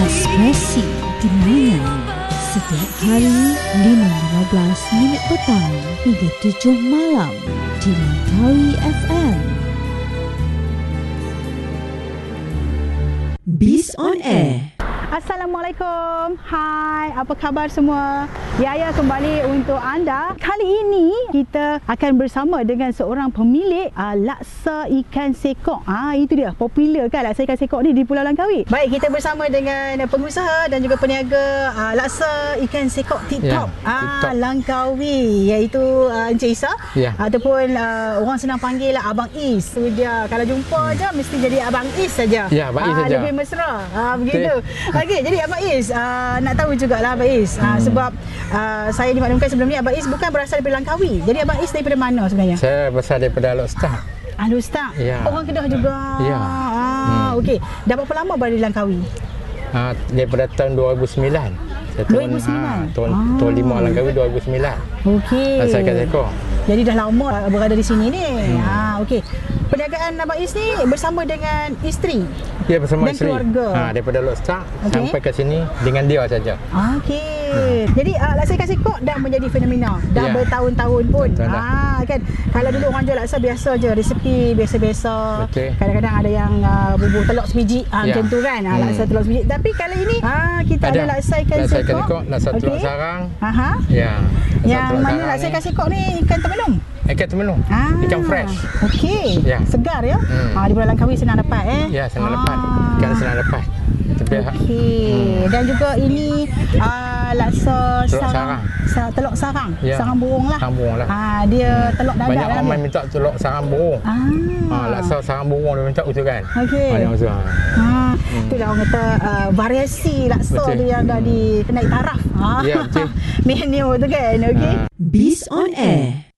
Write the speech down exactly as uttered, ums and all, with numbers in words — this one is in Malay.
Ekspresi Kenangan setiap hari lima lima belas minit petang hingga tujuh malam di Langkawi F M. Bis on Air. Assalamualaikum. Hai, apa khabar semua? Yaya kembali untuk anda. Kali ini kita akan bersama dengan seorang pemilik uh, laksa ikan sekok. Ah, itu dia, popular kan laksa ikan sekok ni di Pulau Langkawi. Baik, kita bersama dengan pengusaha dan juga peniaga uh, laksa ikan sekok Tip-Top yeah, ah, Langkawi, iaitu uh, Encik Isa yeah. ataupun uh, orang senang panggil lah Abang Is. So dia kalau jumpa je mesti jadi Abang Is saja. Ya, yeah, Abang Is ah, saja. Lebih mesra. Ah, begitu. Okey, jadi Abang Is, uh, nak tahu jugalah Abang Is, uh, hmm. sebab uh, saya dimaklumkan sebelum ni Abang Is bukan berasal daripada Langkawi. Jadi Abang Is daripada mana sebenarnya? Saya berasal daripada Alok Star. Alok Star? Ya. Orang Kedah juga? Ya. Ah, hmm. Okey. Dah berapa lama berada di Langkawi? Uh, daripada tahun dua ribu sembilan. Saya dua ribu sembilan? Ha, tahun, ah. tahun lima Langkawi dua ribu sembilan. Okey. Saya ikan sekok. Jadi dah lama berada di sini ni. Hmm. Ha, okey. Perniagaan Abang Is ni bersama dengan isteri? Ya, bersama dan isteri. Keluarga. Ha, daripada Alok Star okay. sampai ke sini dengan dia saja. Okey. Hmm. Jadi uh, laksa ikan sekok dah menjadi fenomena. Dah ya. bertahun-tahun pun. Ah, kan. Kalau dulu orang jual laksa biasa je, resepi biasa-biasa. Okay. Kadang-kadang ada yang uh, bubuh telur sebiji, uh, ya. macam tu kan. Uh, laksa hmm. telur sebiji. Tapi kali ini uh, kita ada, ada laksa ikan laksa sekok. Ikan sekok, laksa okay. telur sarang. Aha. Ya. Yang mana laksa ikan sekok ni ikan temelung? Ikan temelung. Ah, ikan fresh. Okey. Ya. Segar ya. Hmm. Ah, di Pulau Langkawi senang dapat eh. Ya, senang ah. dapat. Ikan senang dapat. Okey. Hmm. Dan juga ini uh, laksa telur sarang. sarang. Sa telur sarang. Ya. Sarang burung lah. Sarang burung lah. Ah, dia hmm. telur dadak. Banyak orang main minta telur sarang burung. Ah. Ah, laksa sarang burung dia minta betul kan? Okey. Banyak masa. Ha. Hmm. Itulah orang kata uh, variasi laksa betul. Dia yang dah dikenai taraf. Ah. Ya, betul. Menu tu kan. Okey. Bis on Air.